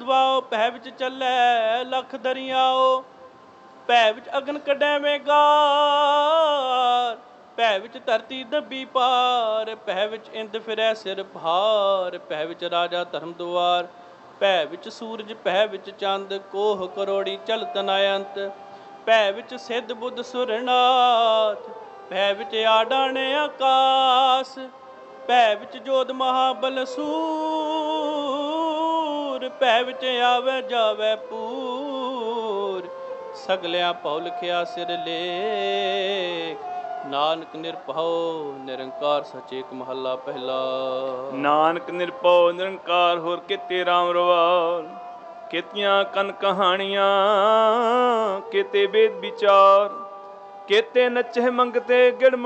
Wow, ਭੈ ਵਿੱਚ ਚੱਲੈ ਲੱਖ ਦਰਿਆਓ। ਭੈ ਵਿੱਚ ਅਗਨ ਕੱਢੈ ਮੇਘਾਰ, ਭੈ ਵਿੱਚ ਧਰਤੀ ਦੱਬੀ ਪਾਰ। ਭੈ ਵਿੱਚ ਇੰਦ ਫਿਰੈ ਸਿਰ ਭਾਰ, ਭੈ ਵਿੱਚ ਰਾਜਾ ਧਰਮ ਦੁਆਰ। ਭੈ ਵਿੱਚ ਸੂਰਜ, ਭੈ ਵਿੱਚ ਚੰਦ, ਕੋਹ ਕਰੋੜੀ ਚਲਤ ਨ ਅੰਤ। ਭੈ ਵਿੱਚ ਸਿੱਧ ਬੁੱਧ ਸੁਰਨਾਥ, ਭੈ ਵਿੱਚ ਆਡਾਣ ਆਕਾਸ। ਭੈ ਵਿੱਚ ਜੋਧ ਮਹਾਬਲ ਸੂਰ, ਭੈ ਵਿੱਚ ਆਵੈ ਜਾਵੈ ਪੂਰ। ਸਗਲਿਆਂ ਭਉ ਲਿਖਿਆ ਸਿਰ ਲੇਖ, ਨਾਨਕ ਨਿਰਭਉ ਨਿਰੰਕਾਰ ਸਚ ਏਕ ਮਹੱਲਾ ਪਹਿਲਾ। ਨਾਨਕ ਨਿਰਭਉ ਨਿਰੰਕਾਰ ਹੋਰ ਕਿਤੇ ਰਾਮ ਰਵਾਰ। ਕੀਤੀਆਂ ਕਨ ਕਹਾਣੀਆਂ ਕੀਤੇ ਵੇਦ ਵਿਚਾਰ। ਕੀਤੇ ਨਚੇ ਮੰਗਤੇ ਗਿੜ